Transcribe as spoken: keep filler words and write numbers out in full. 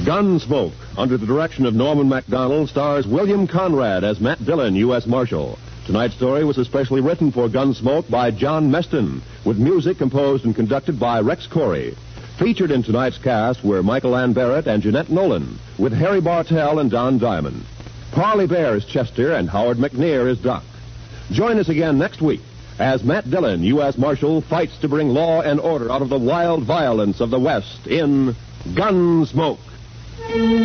Gunsmoke, under the direction of Norman Macdonald, stars William Conrad as Matt Dillon, U S Marshal. Tonight's story was especially written for Gunsmoke by John Meston, with music composed and conducted by Rex Corey. Featured in tonight's cast were Michael Ann Barrett and Jeanette Nolan, with Harry Bartell and Don Diamond. Parley Bear is Chester, and Howard McNear is Doc. Join us again next week as Matt Dillon, U S Marshal, fights to bring law and order out of the wild violence of the West in Gunsmoke.